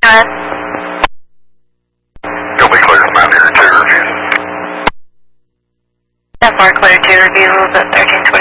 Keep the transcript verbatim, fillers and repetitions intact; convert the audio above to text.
You'll be clear from out here to review. That's more clear to review, but thirteen twenty.